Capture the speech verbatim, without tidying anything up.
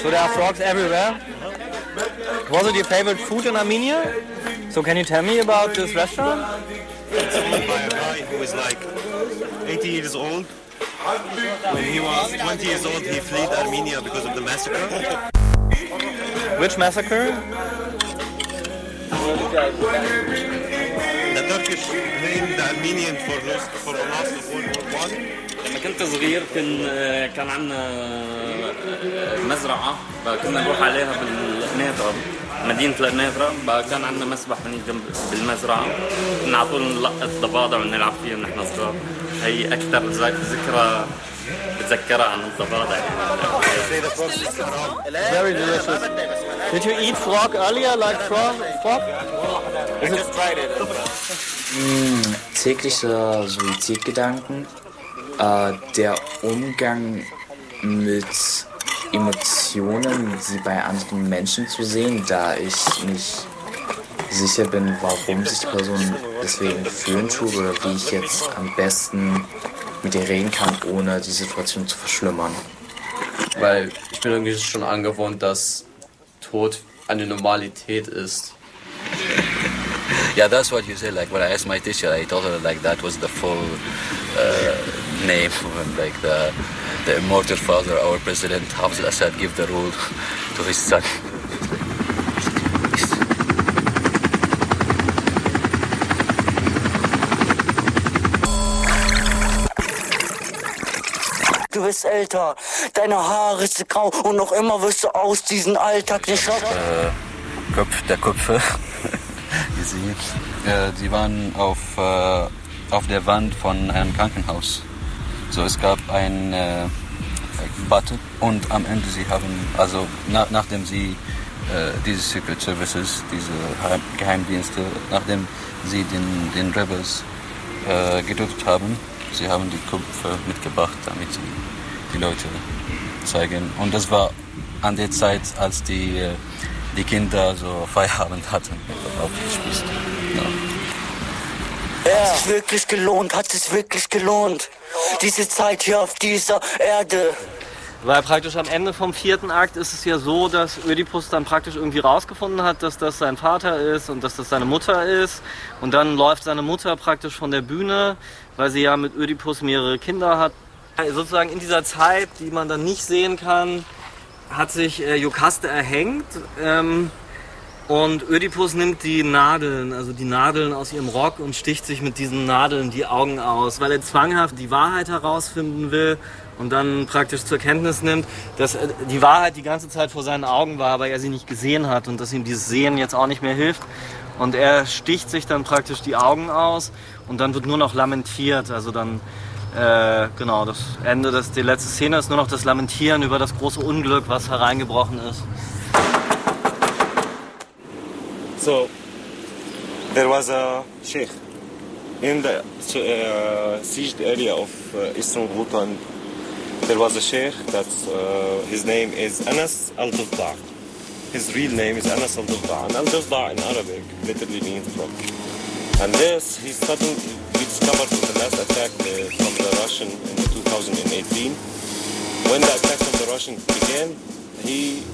So there are frogs everywhere. Was it your favorite food in Armenia? So can you tell me about this restaurant? It's owned by a guy who is like eighty years old. When he was twenty years old, he fled Armenia because of the massacre. Which massacre? The Turkish blamed the Armenian for loss for the loss of World War One. لما كنت صغير كان كان عندنا مزرعة كنا نروح عليها بالقناطرة مدينة القناطرة كان عندنا مسبح من جنب بالمزرعة كنا على طول نلقط ضفادع ونلعب فيها ونحن صغار هي أكثر ذكرى بتذكرها عن الضفادع. Very delicious. Did you eat frog earlier, like frog? frog? I just tried it. Mm, tägliche Suizidgedanken. Äh, der Umgang mit Emotionen, sie bei anderen Menschen zu sehen, da ich nicht sicher bin, warum sich die Person deswegen fühlen tut oder wie ich jetzt am besten mit ihr reden kann, ohne die Situation zu verschlimmern. Weil ich bin irgendwie schon angewohnt, dass Tod eine Normalität ist. Yeah, that's what you said. Like when I asked my teacher, I told her like that was the full uh, name, like the the immortal father, our president Hafez al-Assad, give the rule to his son. Du bist älter, deine Haare sind grau und noch immer wirst du aus diesem Alltag nicht schaffen. Äh, Kopf der Köpfe. Sie, äh, sie waren auf, äh, auf der Wand von einem Krankenhaus. So, es gab ein äh, Button und am Ende sie haben, also na, nachdem sie äh, diese Secret Services, diese Geheimdienste, nachdem sie den, den Rebels äh, gedrückt haben, sie haben die Köpfe mitgebracht, damit sie die Leute zeigen. Und das war an der Zeit, als die äh, die Kinder so Feierabend hatten. Ja. Hat es wirklich gelohnt, hat es wirklich gelohnt. Diese Zeit hier auf dieser Erde. Weil praktisch am Ende vom vierten Akt ist es ja so, dass Ödipus dann praktisch irgendwie rausgefunden hat, dass das sein Vater ist und dass das seine Mutter ist. Und dann läuft seine Mutter praktisch von der Bühne, weil sie ja mit Ödipus mehrere Kinder hat. Sozusagen in dieser Zeit, die man dann nicht sehen kann, hat sich äh, Iokaste erhängt ähm, und Ödipus nimmt die Nadeln, also die Nadeln aus ihrem Rock und sticht sich mit diesen Nadeln die Augen aus, weil er zwanghaft die Wahrheit herausfinden will und dann praktisch zur Kenntnis nimmt, dass äh, die Wahrheit die ganze Zeit vor seinen Augen war, aber er sie nicht gesehen hat und dass ihm dieses Sehen jetzt auch nicht mehr hilft. Und er sticht sich dann praktisch die Augen aus und dann wird nur noch lamentiert, also dann Äh, genau, das Ende, das, die letzte Szene ist nur noch das Lamentieren über das große Unglück, was hereingebrochen ist. So, there was a sheikh in the uh, sieged area of uh, Eastern Ghouta. There was a sheikh that's uh, his name is Anas al-Dafda'. His real name is Anas al-Dafda', and al-Dafda' in Arabic literally means frog. And this he suddenly discovered in the last attack uh, from the Russian in two thousand eighteen. When the attack from the Russians began, he